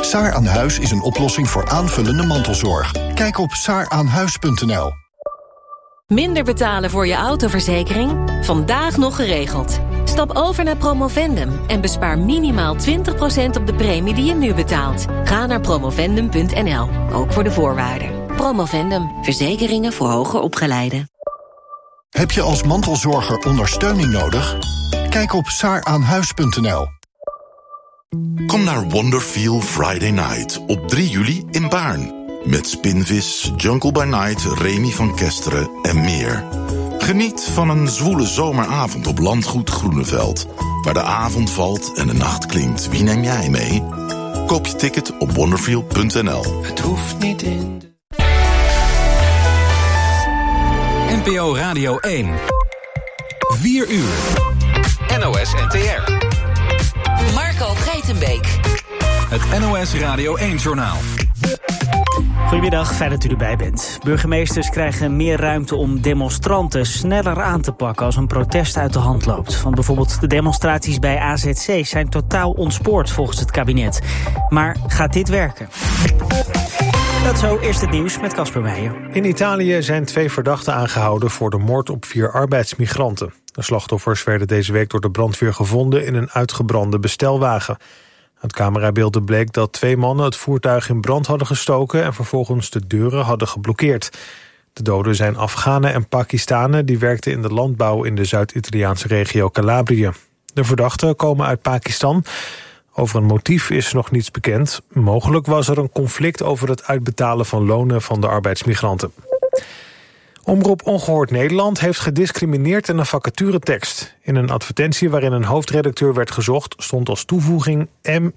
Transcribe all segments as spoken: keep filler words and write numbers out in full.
Saar aan Huis is een oplossing voor aanvullende mantelzorg. Kijk op saar aan huis punt n l. Minder betalen voor je autoverzekering? Vandaag nog geregeld. Stap over naar Promovendum en bespaar minimaal twintig procent op de premie die je nu betaalt. Ga naar promovendum punt n l, ook voor de voorwaarden. Promovendum, verzekeringen voor hoger opgeleiden. Heb je als mantelzorger ondersteuning nodig? Kijk op saar aan huis punt n l. Kom naar Wonderfeel Friday Night op drie juli in Baarn. Met Spinvis, Jungle by Night, Remy van Kesteren en meer. Geniet van een zwoele zomeravond op landgoed Groeneveld. Waar de avond valt en de nacht klinkt. Wie neem jij mee? Koop je ticket op wonderfeel punt n l. Het hoeft niet in de... N P O Radio één. vier uur. N O S N T R. Marco Geitenbeek. Het N O S Radio één-journaal. Goedemiddag, fijn dat u erbij bent. Burgemeesters krijgen meer ruimte om demonstranten sneller aan te pakken als een protest uit de hand loopt. Want bijvoorbeeld de demonstraties bij A Z C zijn totaal ontspoord volgens het kabinet. Maar gaat dit werken? Dat zo, eerst het nieuws met Casper Meijer. In Italië zijn twee verdachten aangehouden voor de moord op vier arbeidsmigranten. De slachtoffers werden deze week door de brandweer gevonden in een uitgebrande bestelwagen. Uit camerabeelden bleek dat twee mannen het voertuig in brand hadden gestoken en vervolgens de deuren hadden geblokkeerd. De doden zijn Afghanen en Pakistanen die werkten in de landbouw in de Zuid-Italiaanse regio Calabrië. De verdachten komen uit Pakistan. Over een motief is nog niets bekend. Mogelijk was er een conflict over het uitbetalen van lonen van de arbeidsmigranten. Omroep Ongehoord Nederland heeft gediscrimineerd in een vacaturetekst. In een advertentie waarin een hoofdredacteur werd gezocht stond als toevoeging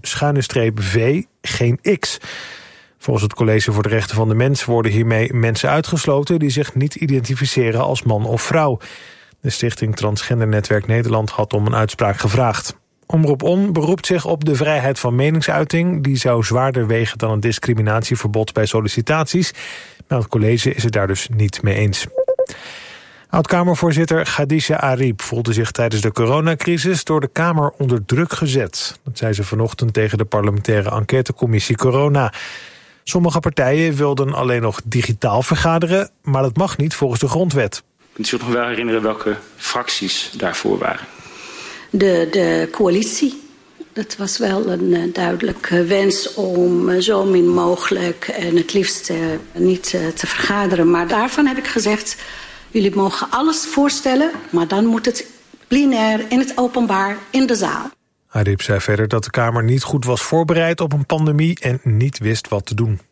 M-V, geen X. Volgens het College voor de Rechten van de Mens worden hiermee mensen uitgesloten die zich niet identificeren als man of vrouw. De stichting Transgender Netwerk Nederland had om een uitspraak gevraagd. Omroep On beroept zich op de vrijheid van meningsuiting. Die zou zwaarder wegen dan een discriminatieverbod bij sollicitaties. Maar het college is het daar dus niet mee eens. Oud-Kamervoorzitter Khadija Arib voelde zich tijdens de coronacrisis door de Kamer onder druk gezet. Dat zei ze vanochtend tegen de parlementaire enquêtecommissie Corona. Sommige partijen wilden alleen nog digitaal vergaderen, maar dat mag niet volgens de grondwet. Kunt u zich nog wel herinneren welke fracties daarvoor waren? De, de coalitie. Dat was wel een uh, duidelijke wens om uh, zo min mogelijk en het liefst uh, niet uh, te vergaderen. Maar daarvan heb ik gezegd, jullie mogen alles voorstellen, maar dan moet het plenair, in het openbaar, in de zaal. Arib zei verder dat de Kamer niet goed was voorbereid op een pandemie en niet wist wat te doen.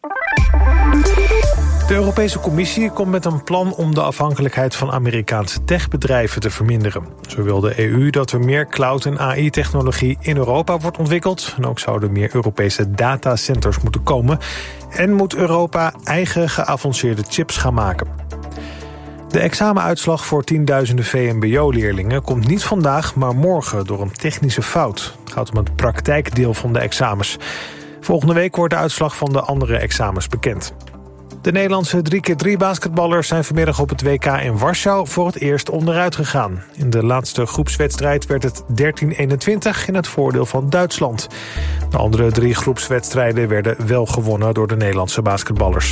De Europese Commissie komt met een plan om de afhankelijkheid van Amerikaanse techbedrijven te verminderen. Zo wil de E U dat er meer cloud- en A I-technologie in Europa wordt ontwikkeld. En ook zouden meer Europese datacenters moeten komen. En moet Europa eigen geavanceerde chips gaan maken. De examenuitslag voor tienduizenden V M B O-leerlingen komt niet vandaag, maar morgen door een technische fout. Het gaat om het praktijkdeel van de examens. Volgende week wordt de uitslag van de andere examens bekend. De Nederlandse drie keer drie basketballers zijn vanmiddag op het W K in Warschau voor het eerst onderuit gegaan. In de laatste groepswedstrijd werd het dertien eenentwintig in het voordeel van Duitsland. De andere drie groepswedstrijden werden wel gewonnen door de Nederlandse basketballers.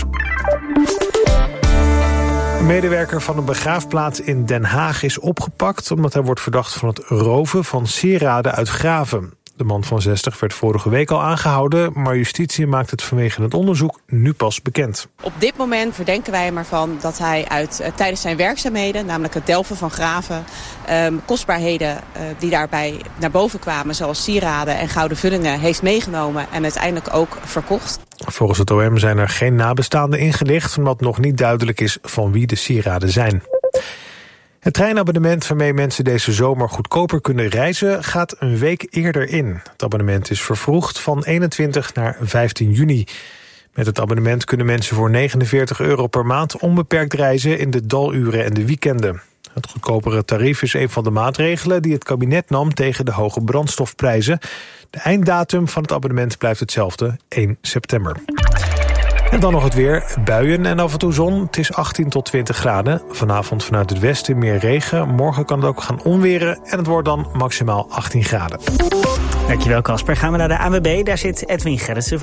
Een medewerker van een begraafplaats in Den Haag is opgepakt omdat hij wordt verdacht van het roven van sieraden uit graven. De man van zestig werd vorige week al aangehouden, maar justitie maakt het vanwege het onderzoek nu pas bekend. Op dit moment verdenken wij hem ervan dat hij uit, uh, tijdens zijn werkzaamheden, namelijk het delven van graven, um, kostbaarheden uh, die daarbij naar boven kwamen, zoals sieraden en gouden vullingen, heeft meegenomen en uiteindelijk ook verkocht. Volgens het O M zijn er geen nabestaanden ingelicht, omdat nog niet duidelijk is van wie de sieraden zijn. Het treinabonnement waarmee mensen deze zomer goedkoper kunnen reizen gaat een week eerder in. Het abonnement is vervroegd van eenentwintig naar vijftien juni. Met het abonnement kunnen mensen voor negenenveertig euro per maand onbeperkt reizen in de daluren en de weekenden. Het goedkopere tarief is een van de maatregelen die het kabinet nam tegen de hoge brandstofprijzen. De einddatum van het abonnement blijft hetzelfde, één september. En dan nog het weer. Buien en af en toe zon. Het is achttien tot twintig graden. Vanavond vanuit het westen meer regen. Morgen kan het ook gaan onweren. En het wordt dan maximaal achttien graden. Dankjewel, Casper. Gaan we naar de A N W B. Daar zit Edwin Gerritsen.